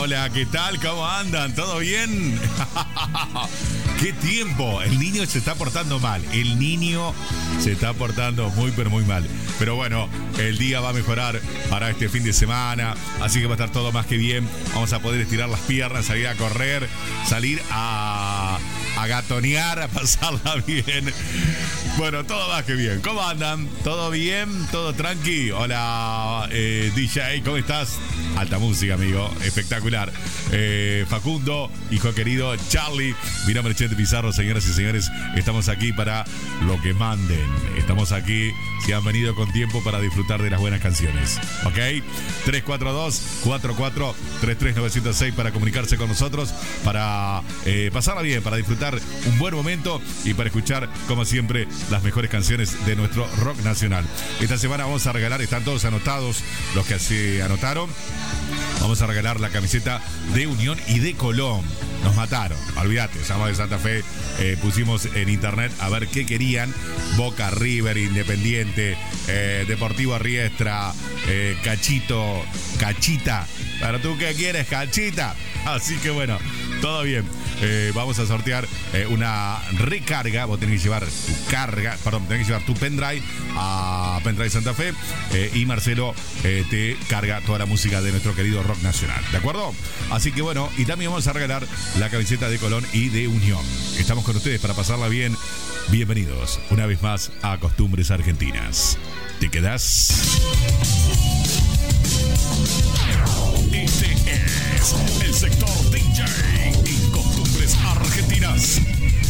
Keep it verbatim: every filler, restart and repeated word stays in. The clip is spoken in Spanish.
hola, ¿qué tal? ¿Cómo andan? ¿Todo bien? ¡Qué tiempo! El niño se está portando mal. El niño se está portando muy, pero muy mal. Pero bueno, el día va a mejorar para este fin de semana. Así que va a estar todo más que bien. Vamos a poder estirar las piernas, salir a correr, salir a, a gatonear, a pasarla bien. Bueno, todo más que bien. ¿Cómo andan? ¿Todo bien? ¿Todo tranqui? Hola, eh, D J, ¿cómo estás? Alta música, amigo. Espectacular. Eh, Facundo, hijo querido, Charlie. Mi nombre es Chente Pizarro, señoras y señores. Estamos aquí para lo que manden. Estamos aquí, si han venido con tiempo, para disfrutar de las buenas canciones. ¿Ok? tres cuatro dos, cuatro cuatro tres tres nueve cero seis para comunicarse con nosotros, para eh, pasarla bien, para disfrutar un buen momento y para escuchar, como siempre, las mejores canciones de nuestro rock nacional. Esta semana vamos a regalar, están todos anotados los que se anotaron. Vamos a regalar la camiseta de Unión y de Colón. Nos mataron, olvídate, llamamos de Santa Fe, eh, pusimos en internet a ver qué querían. Boca, River, Independiente, eh, Deportivo Riestra, eh, Cachito, Cachita. Pero tú qué quieres, Cachita. Así que bueno, todo bien. Eh, vamos a sortear eh, una recarga. Vos tenés que llevar tu carga, perdón, tenés que llevar tu pendrive a Pendrive Santa Fe eh, y Marcelo eh, te carga toda la música de nuestro querido rock nacional, ¿de acuerdo? Así que bueno, y también vamos a regalar la camiseta de Colón y de Unión. Estamos con ustedes para pasarla bien. Bienvenidos una vez más a Costumbres Argentinas. ¿Te quedás? Este es el sector D J en Costumbres Argentinas.